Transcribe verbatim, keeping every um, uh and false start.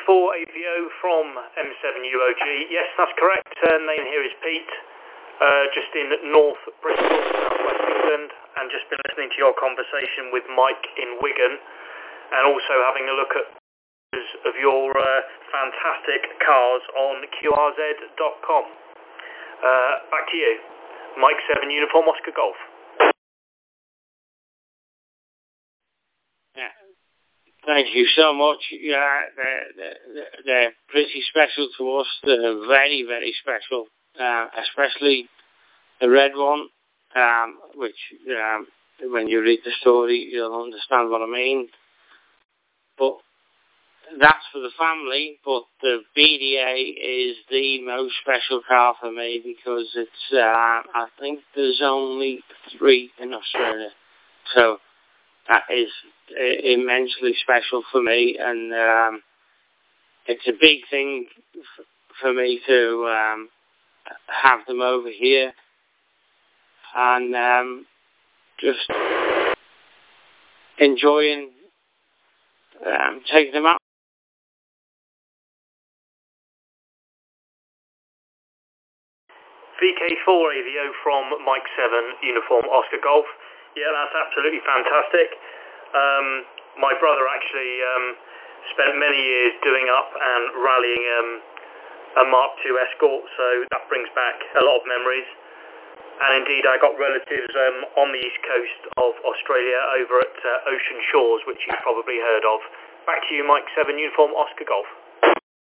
four A V O from M seven U O G. Yes, that's correct. Uh, name here is Pete. Uh, just in North Bristol, Southwest England, and just been listening to your conversation with Mike in Wigan, and also having a look at of your uh, fantastic cars on Q R Z dot com. Uh, back to you. Mike seven Uniform Oscar Golf. Yeah. Thank you so much. Yeah, they're, they're, they're pretty special to us. They're very, very special, uh, especially the red one, um, which um, when you read the story, you'll understand what I mean. But that's for the family, but the B D A is the most special car for me because it's, uh, I think there's only three in Australia. So that is immensely special for me, and um, it's a big thing f- for me to um, have them over here and um, just enjoying um, taking them out. V K four A V O from Mike seven Uniform Oscar Golf. Yeah, that's absolutely fantastic. Um, my brother actually um, spent many years doing up and rallying um, a Mark two Escort, so that brings back a lot of memories. And indeed, I got relatives um, on the east coast of Australia over at uh, Ocean Shores, which you've probably heard of. Back to you, Mike seven Uniform Oscar Golf.